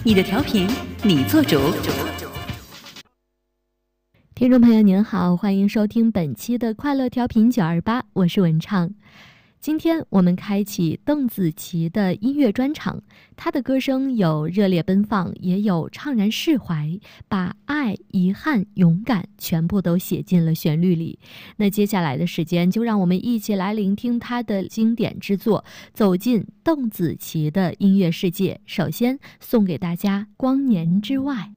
你的调频你做主。 听众朋友您好，欢迎收听本期的快乐调频928，我是文畅。今天我们开启邓紫棋的音乐专场，她的歌声有热烈奔放，也有怅然释怀，把爱、遗憾、勇敢全部都写进了旋律里。那接下来的时间，就让我们一起来聆听她的经典之作，走进邓紫棋的音乐世界。首先送给大家《光年之外》。